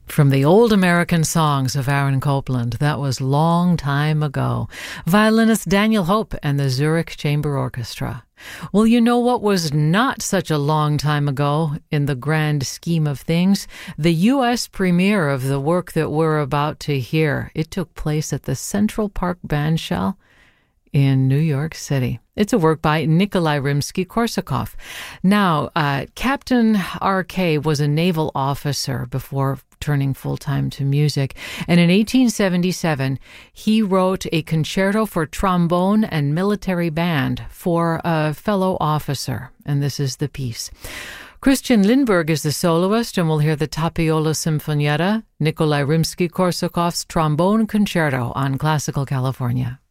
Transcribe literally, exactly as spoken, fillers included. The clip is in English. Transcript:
From the old American songs of Aaron Copland, that was Long Time Ago. Violinist Daniel Hope and the Zurich Chamber Orchestra. Well, you know what was not such a long time ago in the grand scheme of things? The U S premiere of the work that we're about to hear. It took place at the Central Park Bandshell in New York City. It's a work by Nikolai Rimsky-Korsakov. Now, uh, Captain R K was a naval officer before turning full-time to music, and in eighteen seventy-seven, he wrote a concerto for trombone and military band for a fellow officer, and this is the piece. Christian Lindberg is the soloist, and we'll hear the Tapiola Sinfonietta, Nikolai Rimsky-Korsakov's trombone concerto on Classical California.